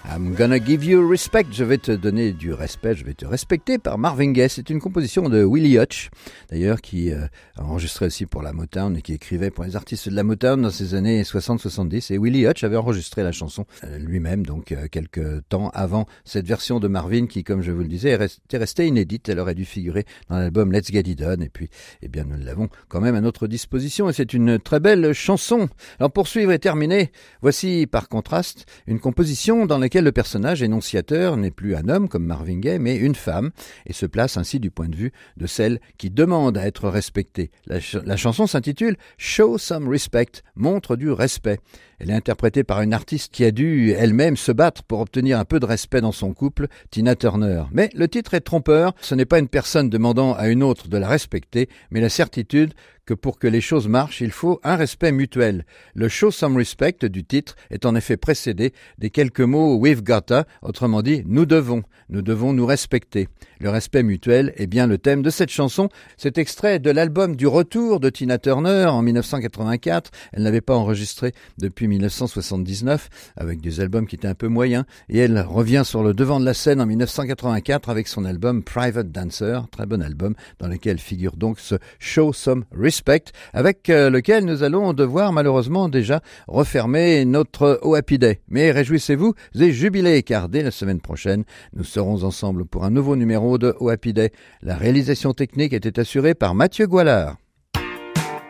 I'm gonna give you respect. Je vais te donner du respect, je vais te respecter par Marvin Gaye. C'est une composition de Willie Hutch, d'ailleurs, qui a enregistré aussi pour la Motown et qui écrivait pour les artistes de la Motown dans ces années 60-70. Et Willie Hutch avait enregistré la chanson lui-même, donc quelques temps avant cette version de Marvin qui, comme je vous le disais, était restée inédite. Elle aurait dû figurer dans l'album Let's Get It Done. Et puis, eh bien, nous l'avons quand même à notre disposition et c'est une très belle chanson. Alors, poursuivre et terminer, voici par contraste une composition dans laquelle le personnage énonciateur n'est plus un homme comme Marvin Gaye, mais une femme, et se place ainsi du point de vue de celle qui demande à être respectée. La chanson s'intitule « Show some respect », montre du respect. Elle est interprétée par une artiste qui a dû elle-même se battre pour obtenir un peu de respect dans son couple, Tina Turner. Mais le titre est trompeur, ce n'est pas une personne demandant à une autre de la respecter, mais la certitude que pour que les choses marchent, il faut un respect mutuel. Le show some respect du titre est en effet précédé des quelques mots we've gotta, autrement dit nous devons nous respecter. Le respect mutuel est bien le thème de cette chanson. Cet extrait de l'album du retour de Tina Turner en 1984. Elle n'avait pas enregistré depuis 1979 avec des albums qui étaient un peu moyens et elle revient sur le devant de la scène en 1984 avec son album Private Dancer, très bon album dans lequel figure donc ce show some respect avec lequel nous allons devoir malheureusement déjà refermer notre Oh Happy Day. Mais réjouissez-vous et jubilez car dès la semaine prochaine, nous serons ensemble pour un nouveau numéro de Oh Happy Day. La réalisation technique était assurée par Mathieu Goualard.